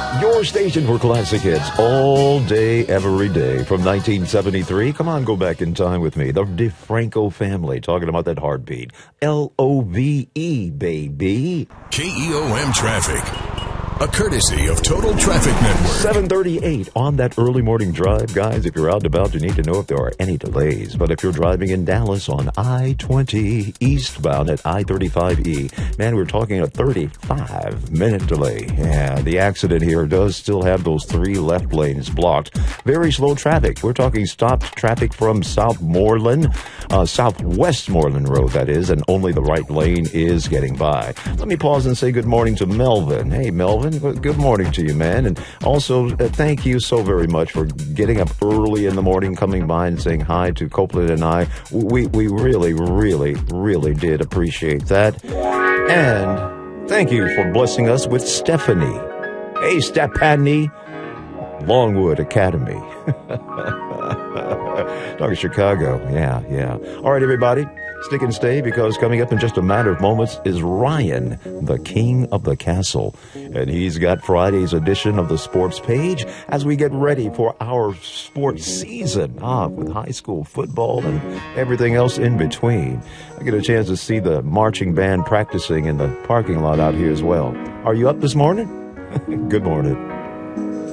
Your station for classic hits all day, every day. From 1973, come on, go back in time with me. The DeFranco family, talking about that heartbeat. L-O-V-E, baby. KEOM Traffic. A courtesy of Total Traffic Network. 7:38 on that early morning drive. Guys, if you're out and about, you need to know if there are any delays. But if you're driving in Dallas on I-20 eastbound at I-35E, man, we're talking a 35-minute delay. Yeah, the accident here does still have those 3 left lanes blocked. Very slow traffic. We're talking stopped traffic from Southwest Moreland Road, that is, and only the right lane is getting by. Let me pause and say good morning to Melvin. Hey, Melvin. Good morning to you, man. And also, thank you so very much for getting up early in the morning, coming by and saying hi to Copeland and I. We really, really, really did appreciate that. And thank you for blessing us with Stephanie. Hey, Stephanie. Longwood Academy. Talking Chicago. Yeah. All right, everybody. Stick and stay, because coming up in just a matter of moments is Ryan, the king of the castle. And he's got Friday's edition of the sports page as we get ready for our sports season, with high school football and everything else in between. I get a chance to see the marching band practicing in the parking lot out here as well. Are you up this morning? Good morning.